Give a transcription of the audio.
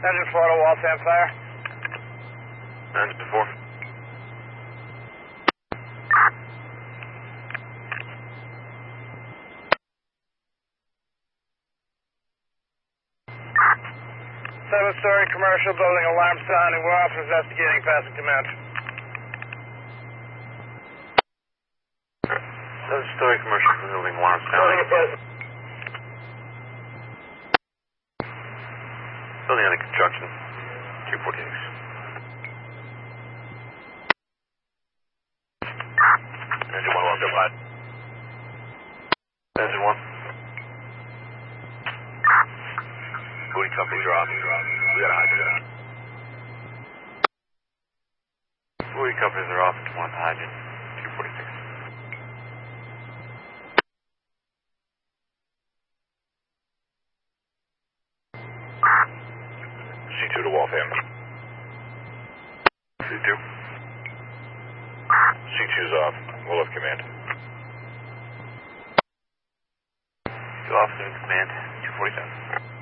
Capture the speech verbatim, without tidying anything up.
Engine four to Waltham fire. Engine four. Seven-story commercial building, alarm sounding. We're off investigating, passing command. Seven-story commercial building, alarm sounding. Building under construction, two forty-six. Engine one, welcome. Engine one. Booty companies are off. We got a hydrant. Booty companies are off. One hydrant, two forty-six. C two to Waltham. C two. C two's off. We'll have command. Two officers in command, two forty-seven.